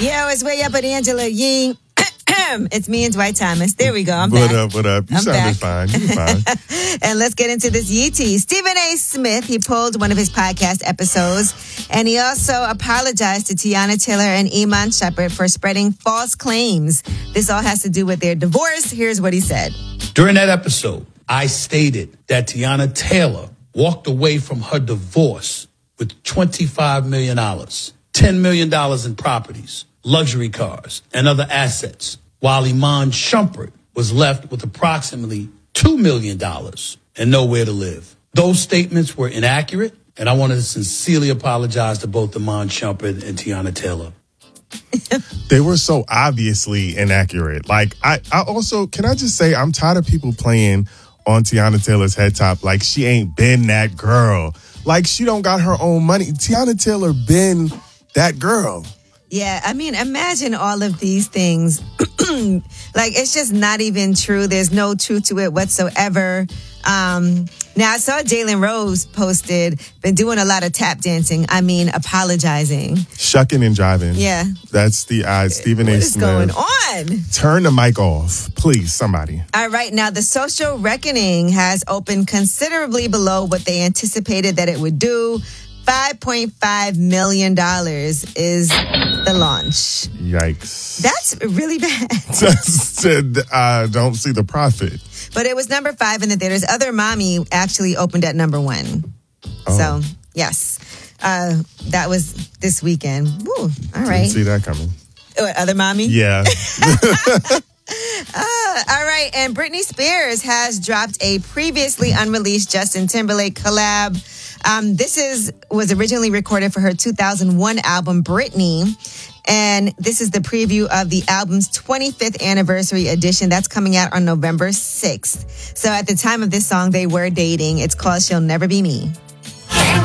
Yo, it's Way Up with Angela Yee. It's me and Dwight Thomas. There we go. I'm back. What up? You sounded fine. You fine. And let's get into this Yee tea. Stephen A. Smith, he pulled one of his podcast episodes, and he also apologized to Teyana Taylor and Iman Shumpert for spreading false claims. This all has to do with their divorce. Here's what he said. During that episode, I stated that Teyana Taylor walked away from her divorce with $25 million, $10 million in properties, luxury cars, and other assets, while Iman Shumpert was left with approximately $2 million and nowhere to live. Those statements were inaccurate, and I want to sincerely apologize to both Iman Shumpert and Teyana Taylor. They were so obviously inaccurate. Like, I also, can I just say, I'm tired of people playing on Teyana Taylor's head top like she ain't been that girl. Like, she don't got her own money. Teyana Taylor been that girl. Yeah, I mean, imagine all of these things. Like, it's just not even true. There's no truth to it whatsoever. Now, I saw Jalen Rose posted, been doing a lot of tap dancing. I mean, apologizing. Shucking and jiving. Yeah. That's the Stephen A. Smith. What is going on? Turn the mic off, please, somebody. All right. Now, the Social Reckoning has opened considerably below what they anticipated that it would do. $5.5 million is the launch. Yikes. That's really bad. I don't see the profit. But it was number 5 in the theaters. Other Mommy actually opened at number 1. Oh. So, yes. That was this weekend. Woo, all right. Didn't see that coming. Other Mommy? Yeah. All right. And Britney Spears has dropped a previously unreleased Justin Timberlake collab. This was originally recorded for her 2001 album, Britney. And this is the preview of the album's 25th anniversary edition. That's coming out on November 6th. So at the time of this song, they were dating. It's called She'll Never Be Me.